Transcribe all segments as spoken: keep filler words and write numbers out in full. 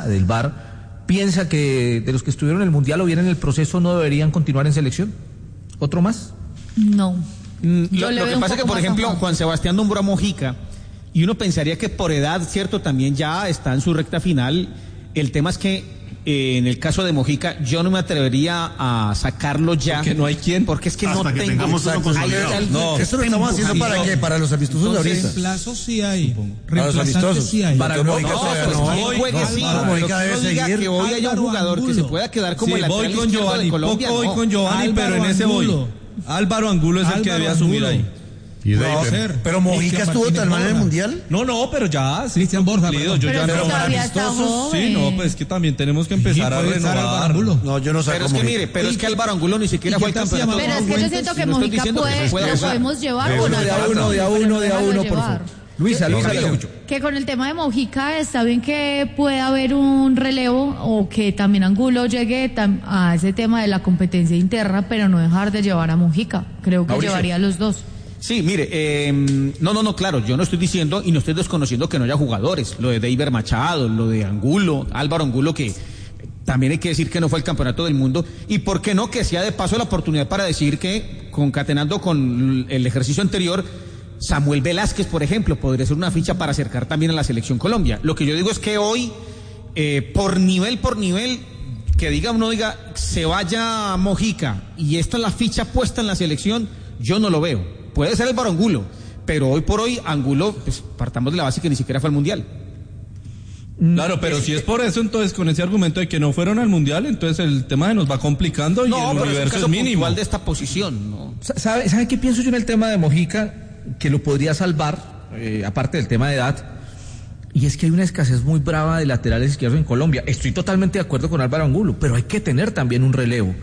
mesa del V A R piensa que de los que estuvieron en el Mundial o bien en el proceso no deberían continuar en selección? ¿Otro más? No. Mm, lo, lo que pasa es que, por ejemplo, Juan Sebastián nombró a Mojica y uno pensaría que por edad, cierto, también ya está en su recta final. El tema es que eh, en el caso de Mojica yo no me atrevería a sacarlo ya. Porque no hay quien. Porque es que Hasta no que tengo. tengamos uno consolidado. No, esto lo estamos haciendo para qué, para los amistosos de ahorita. Reemplazos sí hay. Para los amistosos. Sí hay. Para No, Mojica no, todavía pues no. hoy juegue No, sí. Álvaro Mojica Pero debe diga seguir. que hoy haya un jugador que se pueda quedar como Sí, el lateral voy con izquierdo Giovanni, de Colombia. poco voy no. con Giovanni, Álvaro pero en ese voy. Angulo. Álvaro Angulo es el que Álvaro debe asumir Angulo. ahí. Y de No, ahí, pero, ser. pero Mojica Cristian estuvo tan Martínez mal en el Borja. Mundial. No, no, pero ya. Sí, Cristian Borja, cumplido, perdón. yo Pero ya es que no. todavía está joven. Sí, no, pues que también tenemos que empezar Sí, a puede estar Álvaro renovar. Angulo. No, yo no sé Pero es que mire, pero es que Álvaro Angulo ni siquiera ¿Y fue al qué tal se campeonato. llama? Pero es que yo siento que No estoy Mojica diciendo que puede, se pueda lo jugar. podemos llevar De con uno, de a Álvaro uno, de a Angulo, uno, de a déjalo uno, por llevar. favor. Luisa, Luisa, le escucho. Que con el tema de Mojica está bien que pueda haber un relevo o que también Angulo llegue tam- a ese tema de la competencia interna, pero no dejar de llevar a Mojica. Creo que Mauricio. llevaría a los dos. Sí, mire, eh, no, no, no, claro, yo no estoy diciendo y no estoy desconociendo que no haya jugadores, lo de Deiber Machado, lo de Angulo, Álvaro Angulo, que también hay que decir que no fue el campeonato del mundo, y por qué no, que sea de paso la oportunidad para decir que, concatenando con el ejercicio anterior, Samuel Velázquez, por ejemplo, podría ser una ficha para acercar también a la selección Colombia. Lo que yo digo es que hoy, eh, por nivel, por nivel, que diga uno, diga, se vaya Mojica, y esta es la ficha puesta en la selección, yo no lo veo. Puede ser Álvaro Angulo, pero hoy por hoy Angulo, pues partamos de la base que ni siquiera fue al Mundial. Claro, pero si es por eso, entonces con ese argumento de que no fueron al Mundial, entonces el tema se nos va complicando y No, el pero es un universo caso es mínimo. puntual de esta posición, ¿no? ¿Sabe, ¿Sabe qué pienso yo en el tema de Mojica? Que lo podría salvar, eh, aparte del tema de edad, y es que hay una escasez muy brava de laterales izquierdos en Colombia. Estoy totalmente de acuerdo con Álvaro Angulo, pero hay que tener también un relevo.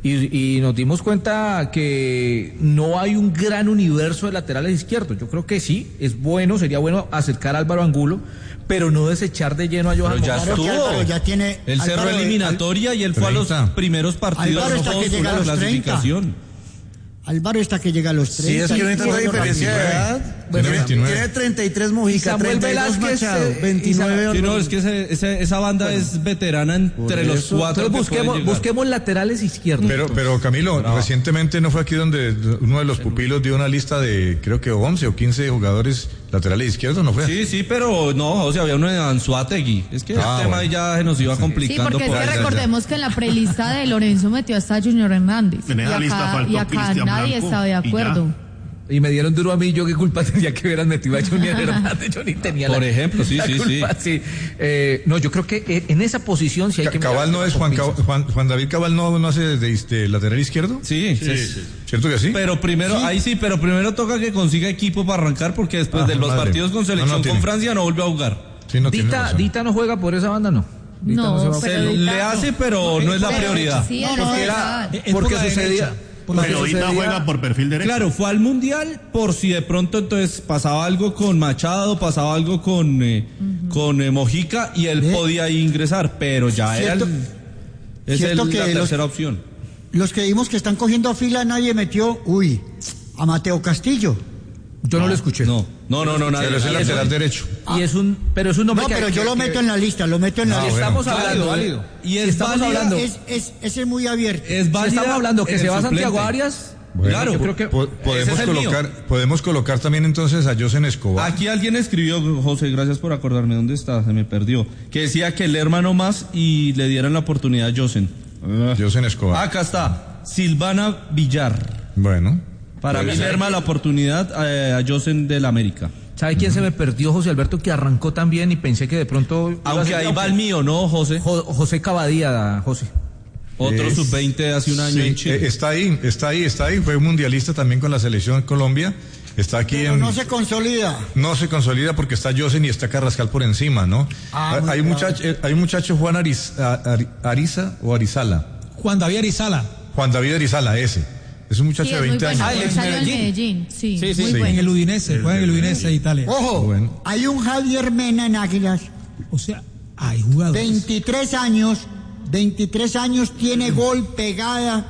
Y, y nos dimos cuenta que no hay un gran universo de laterales izquierdos. Yo creo que sí, es bueno, sería bueno acercar a Álvaro Angulo, pero no desechar de lleno a Johan Pero ya Claro Mojica. que estuvo. Álvaro ya tiene- Él cerró Álvaro- eliminatoria y él fue a los treinta. primeros partidos, Álvaro no está fue que a llega a la los treinta. clasificación. Álvaro está que llega a los treinta. Sí, es que ahorita no hay Bueno, diferencia de edad. Bueno, Tiene, veintinueve. tiene treinta y tres Mojica, Samuel treinta y dos Velázquez, Machado, eh, veintinueve. Sí, no, es que ese- ese- esa banda es veterana entre los Eso, cuatro. entonces que busquemos, pueden llegar. busquemos laterales izquierdos. Pero, pero Camilo, No. recientemente no fue aquí donde uno de los pupilos dio una lista de, creo que once o quince jugadores laterales izquierdos, ¿no fue? Sí, sí, pero no, o sea, había uno de Anzuategui. Es que Ah, el tema bueno. ya se nos iba Sí, complicando. porque es por que ahí. recordemos que en la prelista de Lorenzo metió hasta Junior Hernández. En Y esa lista acá, faltó y acá Cristian nadie Blanco, estaba de y ya. acuerdo. Y me dieron duro a mí, yo qué culpa tenía que hubieran metido a Junior Hernández, yo ni tenía Por la, ejemplo, sí, la sí, culpa, sí. Eh, no, yo creo que eh, en esa posición sí hay Ca- que... Cabal no es Juan, Cab- Juan, Juan David Cabal no, no hace de, de lateral izquierdo. Sí, sí, sí. ¿Cierto que sí? Pero primero, ahí sí, pero primero toca que consiga equipo para arrancar porque después Ah, de los madre. partidos con selección No, no con tiene. Francia no vuelve a jugar. Sí, no tiene Dita, razón. Dita no juega por esa banda, no. Dita No, se va- Se pero Dita- le hace, pero no es la Pero prioridad. sí, No, él no, es era- central. Es porque por la sucedía- derecha, por la Pero Lo que ahorita sucedía- juega por perfil derecho. Claro, fue al Mundial por si de pronto entonces pasaba algo con Machado, pasaba algo con, eh, con eh, Mojica y él ¿Eh? podía ahí ingresar, pero ya Cierto- era el, es cierto el- que la los- tercera opción. Los que vimos que están cogiendo fila, nadie metió, uy, a Mateo Castillo. Yo no, lo escuché. No, no, no, no, nadie. Pero es el Y eso- lateral derecho. Y es un, pero es un nombre No, que pero hay yo que- lo que- meto en la lista, lo meto en la Ah, lista. Estamos bueno. hablando, Válido, válido. Y es estamos válida- hablando. Es, es, ese es muy abierto. Es Si válida estamos hablando que en se el va suplente. Santiago Arias. Bueno, Claro, yo creo que po- ese podemos es el mío. colocar, podemos colocar también entonces a Josen Escobar. Aquí alguien escribió, José, gracias por acordarme dónde está, se me perdió, que decía que el hermano más y le dieran la oportunidad a Josen. Josen Escobar. Acá está, Silvana Villar. Bueno. Para mí le arma la oportunidad eh, a Josen del América. ¿Sabe quién se me perdió? José Alberto, que arrancó también y pensé que de pronto... iba a Aunque ser- ahí va el mío, ¿no, José? Jo- José Cavadía, José. Otro Es- sub veinte hace un año Sí, en Chile. eh, está ahí, está ahí, está ahí. Fue mundialista también con la selección Colombia. Está aquí Pero en... no se consolida. No se consolida porque está Josen y está Carrascal por encima, ¿no? Ah, hay, muy hay un bravo. muchacho, eh, hay un muchacho Juan Ariz- a- Ari- Ariza o Arizala. Juan David Arizala. Juan David Arizala, ese. Es un muchacho Sí, de es muy veinte bueno. años. Ah, el Salió en Medellín. Medellín. Sí, Sí, sí. muy Sí. En bueno. el Udinese, juega en el Udinese de Italia. Ojo, Bueno. hay un Javier Mena en Águilas, O sea, hay jugadores. veintitrés años, veintitrés años, tiene gol, pegada,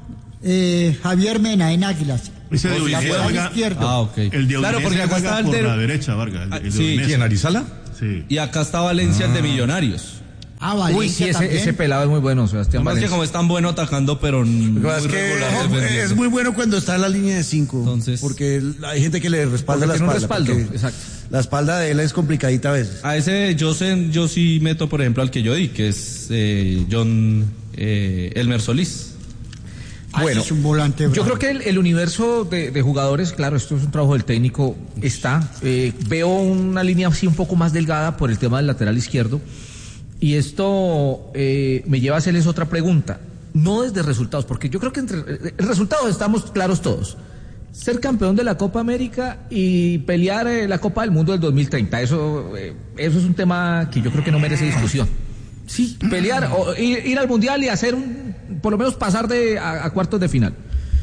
eh, Javier Mena en Águilas. Ese de Udinese Lateral juega- izquierdo. Ah, ok. El de Claro, Udinese porque acá juega está el por de- la derecha, Vargas. El, Ah, el de sí, Udinese. ¿Quién, Arizala? Sí. Y acá está Valencia, el de Millonarios. Ah, Uy, Valencia sí, ese, también. ese pelado es muy bueno, Sebastián Además que Valencia. como es tan bueno atacando, pero muy Lo que pasa es que regular es, defendiendo. es muy bueno cuando está en la línea de cinco. Entonces- porque hay gente que le respalda Porque la tiene un espalda. respaldo, porque exacto. La espalda de él es complicadita a veces. A ese yo sé, yo sí meto, por ejemplo, al que yo di, que es eh, John eh, Elmer Solís. Ah, Bueno, es un volante Yo bravo. creo que el, el universo de, de jugadores, claro, esto es un trabajo del técnico, está. Eh, veo una línea así un poco más delgada por el tema del lateral izquierdo. Y esto eh, me lleva a hacerles otra pregunta. No desde resultados, porque yo creo que entre el resultados estamos claros todos. Ser campeón de la Copa América y pelear eh, la Copa del Mundo del dos mil treinta, eso, eh, eso es un tema que yo creo que no merece discusión. Sí, pelear, o ir, ir al Mundial y hacer un, por lo menos pasar de, a, a cuartos de final.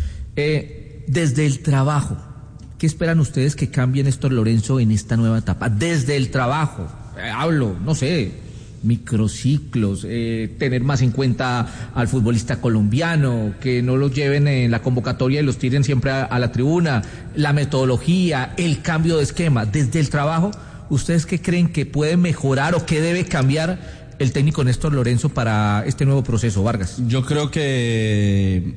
Eh, desde el trabajo, ¿qué esperan ustedes que cambie Néstor Lorenzo en esta nueva etapa? Desde el trabajo, eh, hablo, no sé, microciclos, eh, tener más en cuenta al futbolista colombiano, que no los lleven en la convocatoria y los tiren siempre a, a la tribuna, la metodología, el cambio de esquema, desde el trabajo, ¿ustedes qué creen que puede mejorar o qué debe cambiar el técnico Néstor Lorenzo para este nuevo proceso, Vargas? Yo creo que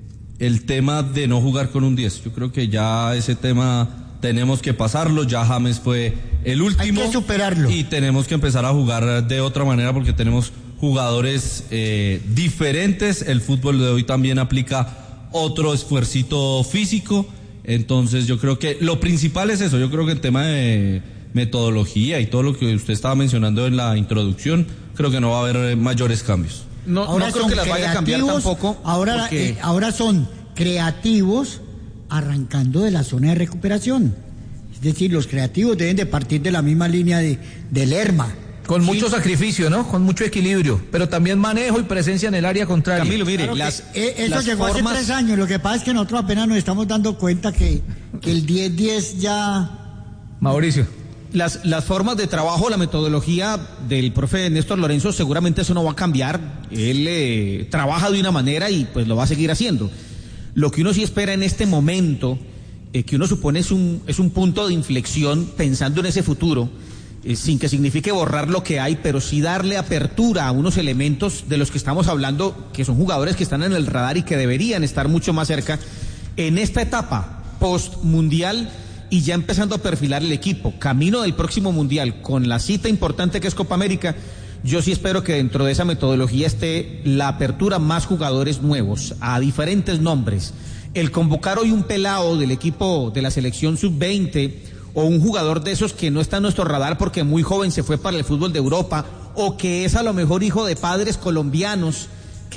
el tema de no jugar con un diez, yo creo que ya ese tema tenemos que pasarlo, ya James fue el último. Hay que superarlo. Y tenemos que empezar a jugar de otra manera porque tenemos jugadores eh, diferentes, el fútbol de hoy también aplica otro esfuercito físico, entonces yo creo que lo principal es eso, yo creo que el tema de metodología y todo lo que usted estaba mencionando en la introducción, creo que no va a haber mayores cambios. No, Ahora no creo son que las vaya a cambiar creativos, tampoco. Ahora, porque- eh, ahora son creativos arrancando de la zona de recuperación. Es decir, los creativos deben de partir de la misma línea de, de Lerma. Con mucho sacrificio, ¿no? Con mucho equilibrio, pero también manejo y presencia en el área contraria. Camilo, mire, Claro que, las, eh, eso las llegó formas... hace tres años. Lo que pasa es que nosotros apenas nos estamos dando cuenta que, que el diez diez ya... Mauricio. Las, las formas de trabajo, la metodología del profe Néstor Lorenzo, seguramente eso no va a cambiar. Él eh, trabaja de una manera y pues lo va a seguir haciendo. Lo que uno sí espera en este momento, eh, que uno supone es un, es un punto de inflexión pensando en ese futuro, eh, sin que signifique borrar lo que hay, pero sí darle apertura a unos elementos de los que estamos hablando, que son jugadores que están en el radar y que deberían estar mucho más cerca en esta etapa post-mundial. Y ya empezando a perfilar el equipo, camino del próximo Mundial, con la cita importante que es Copa América, yo sí espero que dentro de esa metodología esté la apertura más jugadores nuevos, a diferentes nombres. El convocar hoy un pelado del equipo de la selección sub veinte, o un jugador de esos que no está en nuestro radar porque muy joven se fue para el fútbol de Europa, o que es a lo mejor hijo de padres colombianos,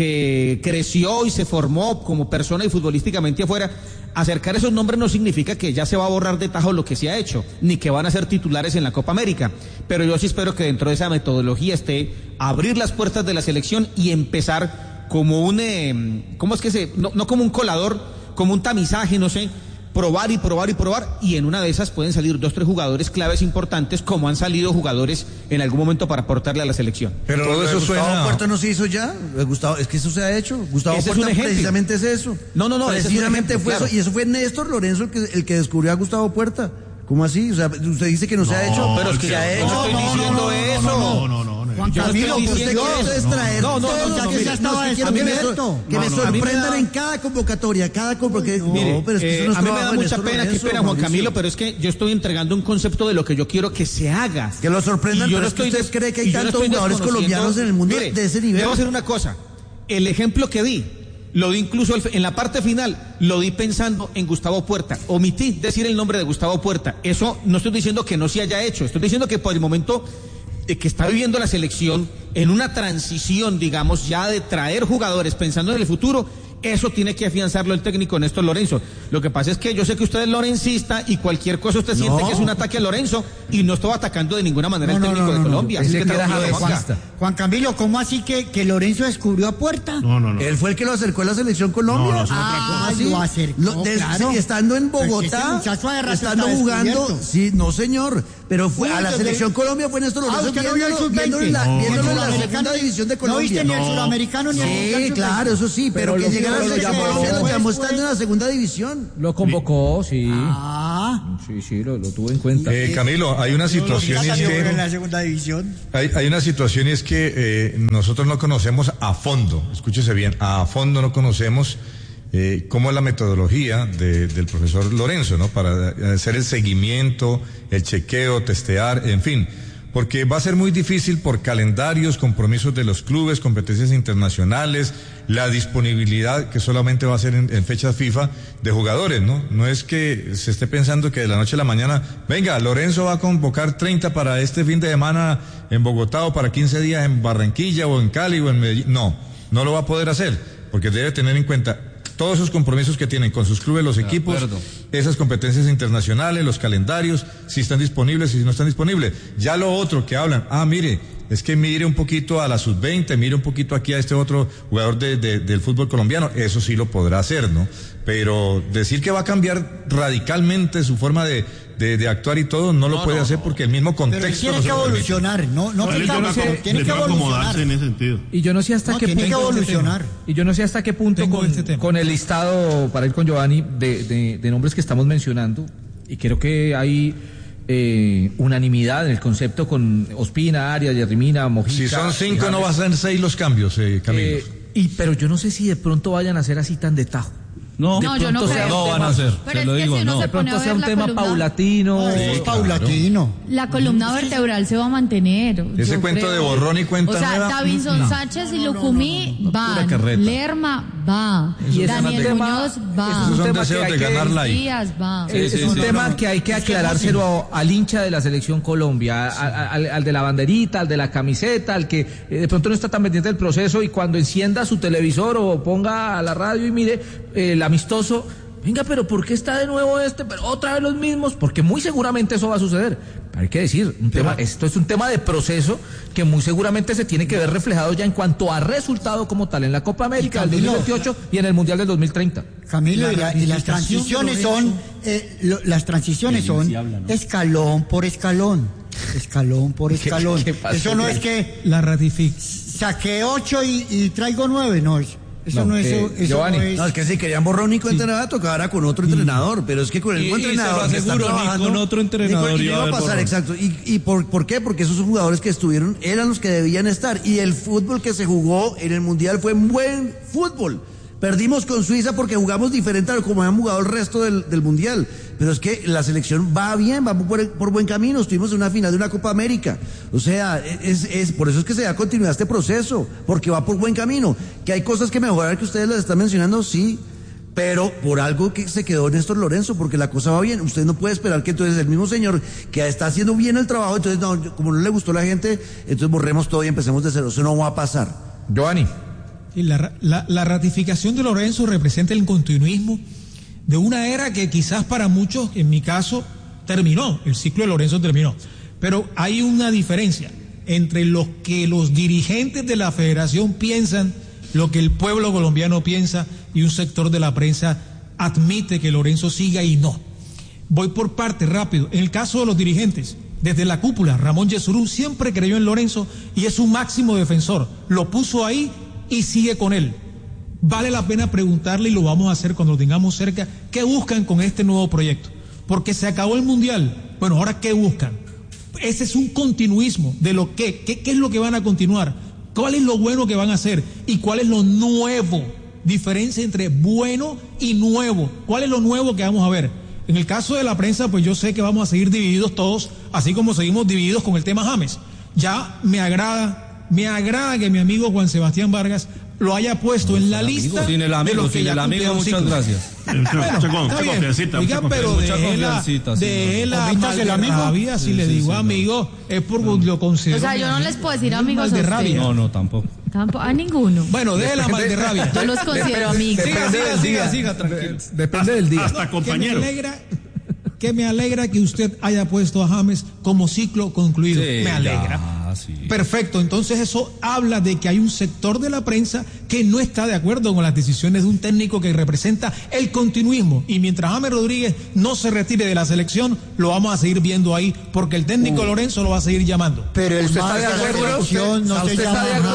que creció y se formó como persona y futbolísticamente afuera. Acercar esos nombres no significa que ya se va a borrar de tajo lo que se ha hecho, ni que van a ser titulares en la Copa América, pero yo sí espero que dentro de esa metodología esté abrir las puertas de la selección y empezar como un, eh, ¿cómo es que se, no, no como un colador, como un tamizaje, no sé, probar y probar y probar, y en una de esas pueden salir dos, tres jugadores claves importantes, como han salido jugadores en algún momento para aportarle a la selección. Pero Todo lo de eso Gustavo Gustavo suena... Puerta no se hizo ya. Gustavo, es que eso se ha hecho. Gustavo Ese es Puerta un ejemplo. precisamente es eso. No, no, no, ese es un Precisamente ejemplo, fue claro. eso. Y eso fue Néstor Lorenzo el que, el que descubrió a Gustavo Puerta. ¿Cómo así? O sea, usted dice que no, se ha hecho. pero es que se ya- ha no hecho. estoy diciendo eso. No, no, no, no. Juan Yo no estoy Camilo, por diciendo Dios. Esto es traer No, no, todo, no, ya no, que mire, ya estaba no, quiero a mí que me- me, sor- que no, me no, a mí me sorprendan da- en cada convocatoria, cada convocatoria. Mire, no, pero es que eh, eso no es a mí me trabajo da de mucha Néstor pena, qué Lorenzo, pena, Juan Mauricio. Camilo, pero es que yo estoy entregando un concepto de lo que yo quiero que se haga. Que lo sorprendan, Y yo pero no es que estoy usted des- cree que hay y yo no tantos estoy jugadores desconociendo- colombianos en el mundo Mire, de ese nivel. Le voy a hacer una cosa. El ejemplo que di, lo di incluso al- en la parte final, lo di pensando en Gustavo Puerta. Omití decir el nombre de Gustavo Puerta. Eso no estoy diciendo que no se haya hecho. Estoy diciendo que por el momento eh, que está viviendo la selección, en una transición, digamos, ya de traer jugadores pensando en el futuro, eso tiene que afianzarlo el técnico Néstor Lorenzo. Lo que pasa es que yo sé que usted es lorencista y cualquier cosa usted siente que es un ataque a Lorenzo, y no estoy atacando de ninguna manera al No, no, técnico no, de no, no. Colombia. Pensé Así que era tranquilo, James Juanca. Juanca. Juan Camilo, ¿cómo así que, que Lorenzo descubrió a Puerta? No, no, no. Él fue el que lo acercó a la selección Colombia. No, no, es otra Ah, ¿Cómo así? lo acercó, Lo- des- claro. sí, estando en Pues ese Bogotá, muchacho hace rato estando está jugando, descubierto. sí, no señor, pero fue Uy, a la desde- selección Colombia fue Néstor Ah, Lorenzo ¿usted no vio el viéndolo, sub veinte? viéndolo en la, No, viéndolo no, en no, la no. segunda división de ¿No Colombia. viste ni el No. suramericano ni el mundial Sí, sub claro, eso sí, pero, Pero que lo- llegara a la lo selección llamó- Colombia lo llamó fue- estando en la segunda división. Lo convocó, sí. Ah, Sí, sí, lo, lo tuvo en cuenta. Eh, Camilo, hay una situación y es en la que segunda división. hay, hay una situación y es que eh, nosotros no conocemos a fondo, escúchese bien, a fondo no conocemos eh, cómo es la metodología de, del profesor Lorenzo, ¿no? Para hacer el seguimiento, el chequeo, testear, en fin. Porque va a ser muy difícil por calendarios, compromisos de los clubes, competencias internacionales, la disponibilidad que solamente va a ser en, en fechas FIFA de jugadores, ¿no? No es que se esté pensando que de la noche a la mañana, venga, Lorenzo va a convocar treinta para este fin de semana en Bogotá o para quince días en Barranquilla o en Cali o en Medellín. No, no lo va a poder hacer, porque debe tener en cuenta todos esos compromisos que tienen con sus clubes, los De equipos, acuerdo. esas competencias internacionales, los calendarios, si están disponibles, si no están disponibles. Ya lo otro que hablan, ah, mire, es que mire un poquito a la sub veinte, mire un poquito aquí a este otro jugador de, de, del fútbol colombiano, eso sí lo podrá hacer, ¿no? Pero decir que va a cambiar radicalmente su forma de, de, de actuar y todo, no lo No, puede no, hacer no. porque el mismo Pero contexto tiene no se que lo permite. evolucionar, no, no, No, que él cambie, tiene que- tiene le que toca acomodarse en evolucionar. ese sentido. Y yo no sé hasta No, qué tiene que punto... evolucionar. Y yo no sé hasta qué punto Tengo con, este tema. con el listado, para ir con Giovanni, de, de, de nombres que estamos mencionando, y creo que hay eh, unanimidad en el concepto con Ospina, Arias, Yerrimina, Mojica. Si son cinco, James. no va a ser seis los cambios, eh, Camilo. Eh, y, pero yo no sé si de pronto vayan a ser así tan de tajo. No, No, yo no pronto creo. sea no un van a tema- ser, Pero te es lo que digo, si uno no. se De pronto pone a sea ver un la tema columna- paulatino. No, eso es Sí, paulatino. La columna vertebral se va a mantener. Ese yo cuento creo. de borrón y cuenta O sea, nueva, Davinson no. Sánchez y Lucumí Pura van. carreta. Lerma va. Y ese es un Daniel tema- Muñoz ese va. es Esos un son tema deseos que de hay que- ganarla ahí. Díaz va. Sí, es sí, un sí. tema No, que hay que aclarárselo al hincha de la selección Colombia, a- a- al, al de la banderita, al de la camiseta, al que eh, de pronto no está tan pendiente del proceso y cuando encienda su televisor o ponga a la radio y mire eh, el amistoso, venga, pero ¿por qué está de nuevo este? Pero otra vez los mismos, porque muy seguramente eso va a suceder. Pero hay que decir, un tema, esto es un tema de proceso que muy seguramente se tiene que ver reflejado ya en cuanto a resultado como tal en la Copa América del dos mil veintiocho y en el Mundial del dos mil treinta. Camilo, y, la- y las ratificación transiciones de son, Lorenzo. eh, lo- las transiciones son escalón por escalón, escalón por escalón. qué pasó? Eso no ¿Qué? es que La ratifica. saqué ocho y, y traigo nueve, no, eso, eso No, no, es eh, eso, eso Giovanni. no es. No, es que si querían borrón y cuenta nada, tocaba con otro entrenador, pero es que con el Y- mismo y se lo entrenador que está aseguro, ni trabajando, con otro entrenador ni con- y iba no a iba a haber pasar, borrón. exacto. ¿Y, y por, por qué? Porque esos jugadores que estuvieron eran los que debían estar. Y el fútbol que se jugó en el Mundial fue buen fútbol. Perdimos con Suiza porque jugamos diferente a lo como habían jugado el resto del, del Mundial. Pero es que la selección va bien, va por, por buen camino. Estuvimos en una final de una Copa América. O sea, es, es por eso es que se da continuidad a este proceso, porque va por buen camino. Que hay cosas que mejorar que ustedes las están mencionando, sí. Pero por algo que se quedó Néstor Lorenzo, porque la cosa va bien. Usted no puede esperar que entonces el mismo señor que está haciendo bien el trabajo, entonces no, como no le gustó a la gente, entonces borremos todo y empecemos de cero. Eso no va a pasar. Giovanni. Y la, la, la ratificación de Lorenzo representa el continuismo de una era que quizás para muchos, en mi caso, terminó, el ciclo de Lorenzo terminó. Pero hay una diferencia entre lo que los dirigentes de la federación piensan, lo que el pueblo colombiano piensa y un sector de la prensa admite que Lorenzo siga y no. Voy por parte rápido. En el caso de los dirigentes, desde la cúpula, Ramón Yesurún siempre creyó en Lorenzo y es un máximo defensor. Lo puso ahí y sigue con él. Vale la pena preguntarle, y lo vamos a hacer cuando lo tengamos cerca, ¿qué buscan con este nuevo proyecto? Porque se acabó el Mundial. Bueno, ¿ahora qué buscan? Ese es un continuismo de lo que, ¿qué, qué es lo que van a continuar? ¿Cuál es lo bueno que van a hacer? ¿Y cuál es lo nuevo? Diferencia entre bueno y nuevo. ¿Cuál es lo nuevo que vamos a ver? En el caso de la prensa, pues yo sé que vamos a seguir divididos todos, así como seguimos divididos con el tema James. Ya me agrada... Me agrada que mi amigo Juan Sebastián Vargas lo haya puesto en la lista. Sin el de amigo, los que sin ya el amigo, cumplieron muchas ciclo. gracias. Mucha, Bueno, mucha, con- está mucha bien. confiancita, Oiga, mucha pero Mucha deje la, confiancita, sí, deje no. la Omítase el amigo. rabia, si Sí, le sí, digo sí, no. amigo, es porque lo considero. O sea, yo no les puedo decir amigos mal de a ustedes. rabia. No, no, tampoco. Tampoco, a ninguno. Bueno, deje la mal de rabia. Yo los considero amigos. Siga, siga, del siga, día. siga, tranquilo. Depende del día. Hasta Que me compañero. alegra, que me alegra que usted haya puesto a James como ciclo concluido. Sí, me alegra. ya, sí. Perfecto, entonces eso habla de que hay un sector de la prensa que no está de acuerdo con las decisiones de un técnico que representa el continuismo. Y mientras James Rodríguez no se retire de la selección, lo vamos a seguir viendo ahí, porque el técnico Lorenzo lo va a seguir llamando. Pero el ¿Usted está más de de la acuerdo? selección no ¿Usted se está llama de acuerdo?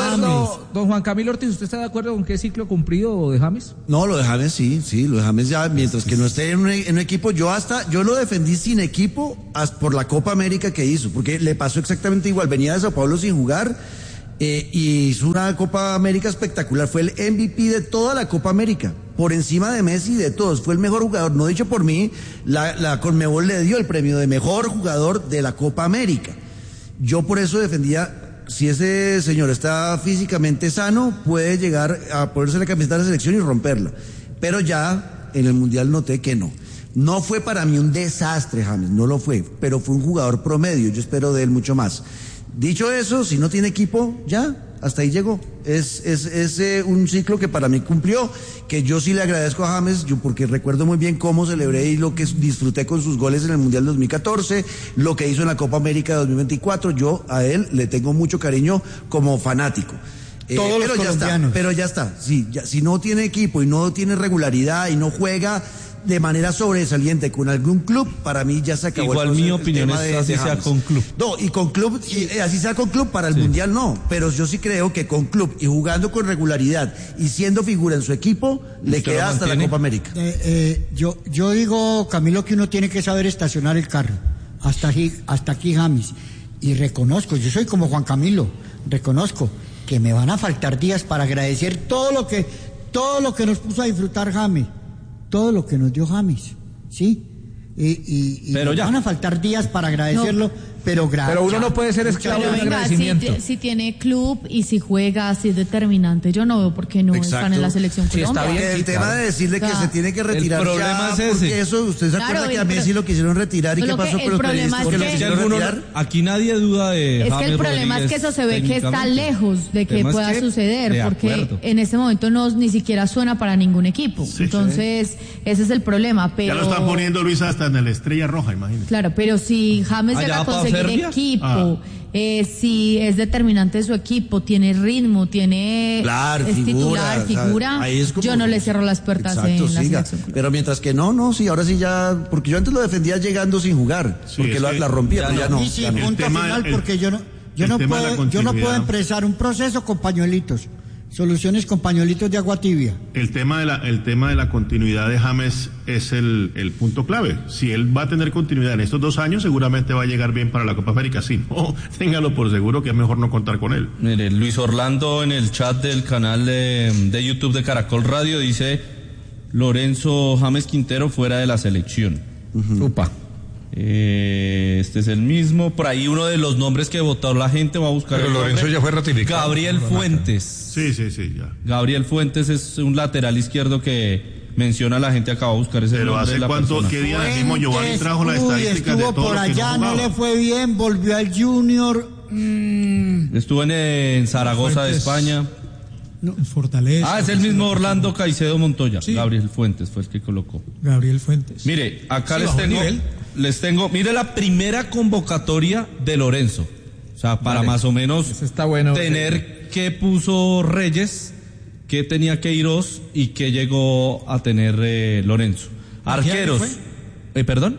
Camilo, don Juan Camilo Ortiz, ¿usted está de acuerdo con qué ciclo cumplido de James? No, lo de James sí, sí, lo de James ya, mientras que no esté en un, en un equipo, yo hasta, yo lo defendí sin equipo hasta por la Copa América que hizo, porque le pasó exactamente igual, venía de Sao Paulo sin jugar, eh, y hizo una Copa América espectacular, fue el M V P de toda la Copa América, por encima de Messi y de todos, fue el mejor jugador, no dicho por mí, la, la Conmebol le dio el premio de mejor jugador de la Copa América. Yo por eso defendía, si ese señor está físicamente sano, puede llegar a ponerse la camiseta de la selección y romperla. Pero ya en el Mundial noté que no. No fue para mí un desastre, James, no lo fue, pero fue un jugador promedio, yo espero de él mucho más. Dicho eso, si no tiene equipo, ya, hasta ahí llegó. Es, es, es eh, un ciclo que para mí cumplió, que yo sí le agradezco a James, yo porque recuerdo muy bien cómo celebré y lo que disfruté con sus goles en el Mundial dos mil catorce, lo que hizo en la Copa América dos mil veinticuatro, yo a él le tengo mucho cariño como fanático. Eh, Todos pero los ya colombianos. está, pero ya está, sí, ya, si no tiene equipo y no tiene regularidad y no juega de manera sobresaliente con algún club, para mí ya se acabó. Igual el, mi el opinión tema es de, así de sea James. con club. No, y con club, y, eh, así sea con club, para el Sí. Mundial no, pero yo sí creo que con club y jugando con regularidad y siendo figura en su equipo, le ¿Usted queda lo hasta la mantiene? Copa América. Eh, eh, yo, yo digo, Camilo, que uno tiene que saber estacionar el carro. Hasta aquí, hasta aquí, James. Y reconozco, yo soy como Juan Camilo, reconozco que me van a faltar días para agradecer todo lo que, todo lo que nos puso a disfrutar James, todo lo que nos dio James, ¿sí? Y, y, y Pero nos ya. van a faltar días para agradecerlo, pero gracias. Pero uno no puede ser esclavo Pero de un venga, si, agradecimiento. ti- si tiene club y si juega, si es determinante, yo no veo por qué no Exacto. están en la selección Sí, está Colombia. bien. Que el sí, tema claro. de decirle que O sea, se tiene que retirar el problema ya, es ese. porque eso, usted se Claro, acuerda que a el Messi pro- lo quisieron retirar y qué Solo pasó que con el los problema periodistas es que lo que- Si quisieron alguno, retirar? aquí nadie duda de Es que James el problema es que Rodríguez eso se ve que está técnicamente. lejos de que El tema es pueda que, suceder, de porque acuerdo. en este momento no ni siquiera suena para ningún equipo. Entonces, ese es el problema. Pero Ya lo están poniendo, Luis, hasta en la Estrella Roja, imagínate. Claro, pero si James ¿Allá llega a para conseguir Serbia? equipo, Ah. eh, si es determinante de su equipo, tiene ritmo, tiene Claro, es figura, titular, o sea, figura, ahí es como- yo no le cierro las puertas Exacto, en la siga. selección. Pero mientras que no, no, sí, ahora sí ya, porque yo antes lo defendía llegando sin jugar, Sí, porque es la, que la rompía, ya pero ya no. no. Y sí, ya no. El punto tema- final, el- porque yo no, yo el no tema de puedo, la yo no puedo continuidad. empezar un proceso con pañuelitos, soluciones con pañuelitos de agua tibia. El tema de la, el tema de la continuidad de James es el, el punto clave. Si él va a tener continuidad en estos dos años, seguramente va a llegar bien para la Copa América. Si no, téngalo por seguro que es mejor no contar con él. Mire, Luis Orlando en el chat del canal de, de YouTube de Caracol Radio dice Lorenzo James Quintero fuera de la selección. Upa. Eh, este es el mismo. Por ahí uno de los nombres que votó la gente va a buscar. Pero el Lorenzo nombre. ya fue ratificado. Gabriel Fuentes. Sí, sí, sí, ya. Gabriel Fuentes es un lateral izquierdo que menciona la gente, acaba de buscar ese Pero nombre hace de la cuánto, persona. ¿qué día dijimos? Giovanni Fuentes, trajo la uy, estadística de estuvo todo por lo que allá, no no le jugaba. fue bien, volvió al Junior. mm, Estuvo en, en Zaragoza de Fuentes. España. En Fortaleza. Ah, es el mismo Orlando Caicedo Montoya. Sí. Gabriel Fuentes fue el que colocó. Gabriel Fuentes. Mire, acá Sí, les bajó el tengo, nivel. les tengo, mire la primera convocatoria de Lorenzo. O sea, para Vale. más o menos Ese está bueno. tener qué puso Reyes, qué tenía Queiroz y qué llegó a tener eh, Lorenzo. ¿Qué año Arqueros. fue? Eh, ¿Perdón?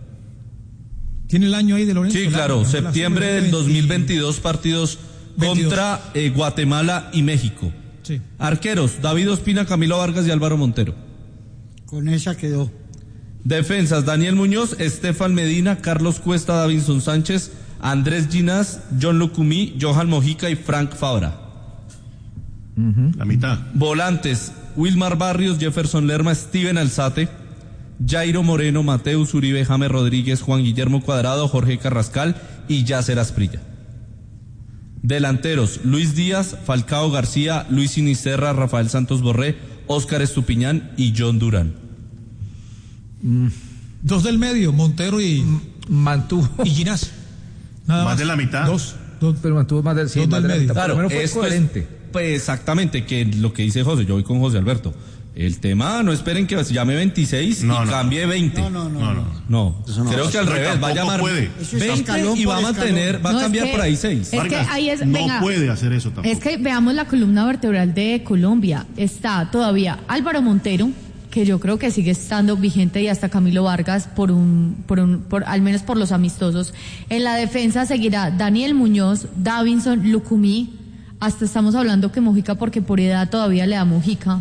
¿Tiene el año ahí de Lorenzo? Sí, El claro, año, septiembre la- del dos mil veintidós, partidos veintidós. contra eh, Guatemala y México. Sí. Arqueros, David Ospina, Camilo Vargas y Álvaro Montero. Con esa quedó. Defensas, Daniel Muñoz, Estefan Medina, Carlos Cuesta, Davinson Sánchez, Andrés Ginás, John Lucumí, Johan Mojica y Frank Fabra. La mitad. Volantes, Wilmar Barrios, Jefferson Lerma, Steven Alzate, Jairo Moreno, Mateus Uribe, James Rodríguez, Juan Guillermo Cuadrado, Jorge Carrascal y Yacer Asprilla. Delanteros, Luis Díaz, Falcao García, Luis Sinisterra, Rafael Santos Borré, Óscar Estupiñán y John Durán. Dos del medio, Montero y, Mantuvo. y Ginás. Nada Más más. de la mitad. Dos. Dos, pero mantuvo más del, sí, Dos más del de la medio. mitad. Por lo Claro, menos fue esto coherente. es, pues exactamente, que lo que dice José, yo voy con José Alberto. El tema, no esperen que se llame veintiséis No, y no. cambie veinte. No, no, no. No, no. No, Eso no. creo que al No, revés, va a tampoco llamar puede. Eso es veinte escalón y por va a mantener, escalón. va a No, es cambiar que- por ahí seis. Es que Vargas, ahí es, no venga, puede hacer eso tampoco. es que veamos la columna vertebral de Colombia. Está todavía Álvaro Montero, que yo creo que sigue estando vigente, y hasta Camilo Vargas por un, por un, por al menos por los amistosos. En la defensa seguirá Daniel Muñoz, Davinson Lucumí, hasta estamos hablando que Mojica, porque por edad todavía le da Mojica.